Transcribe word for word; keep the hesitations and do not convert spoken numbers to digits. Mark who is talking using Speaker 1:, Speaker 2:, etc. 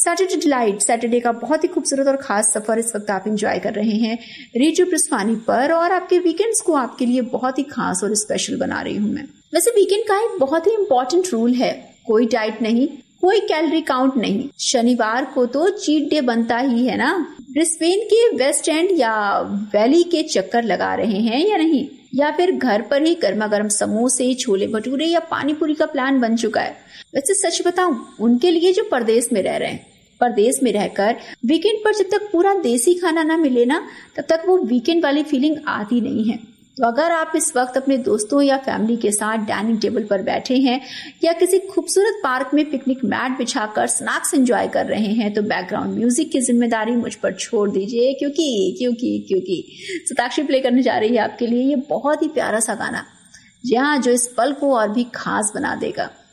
Speaker 1: Saturday delight, Saturday का बहुत ही खूबसूरत और खास सफर इस वक्त आप एंजॉय कर रहे हैं रेडियो प्रस्थानी पर, और आपके वीकेंड्स को आपके लिए बहुत ही खास और स्पेशल बना रही हूं मैं। वैसे वीकेंड का एक बहुत ही इंपॉर्टेंट रूल है, कोई डाइट नहीं, कोई कैलोरी काउंट नहीं। शनिवार को तो चीट डे बनता ही है ना। ब्रिस्बेन के वेस्ट एंड या वैली के चक्कर लगा रहे हैं या नहीं, या फिर घर पर ही गर्मा गर्म समोसे, छोले भटूरे या पानी पूरी का प्लान बन चुका है। वैसे सच बताऊं, उनके लिए जो परदेश में रह रहे हैं, परदेश में रहकर वीकेंड पर जब तक पूरा देसी खाना ना मिले ना, तब तक वो वीकेंड वाली फीलिंग आती नहीं है। तो अगर आप इस वक्त अपने दोस्तों या फैमिली के साथ डाइनिंग टेबल पर बैठे हैं या किसी खूबसूरत पार्क में पिकनिक मैट बिछाकर स्नैक्स एंजॉय कर रहे हैं, तो बैकग्राउंड म्यूजिक की जिम्मेदारी मुझ पर छोड़ दीजिए, क्योंकि क्योंकि क्योंकि सताक्षी प्ले करने जा रही है आपके लिए ये बहुत ही प्यारा सा गाना, जहाँ जो इस पल को और भी खास बना देगा।